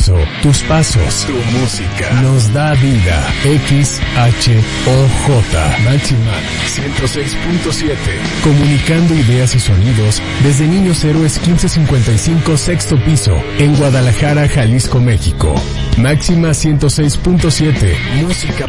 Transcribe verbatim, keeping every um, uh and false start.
paso, tus pasos, tu música nos da vida. X H O J Máxima ciento seis punto siete. Comunicando ideas y sonidos desde Niños Héroes quince cincuenta y cinco, sexto piso, en Guadalajara, Jalisco, México. Máxima ciento seis punto siete. Música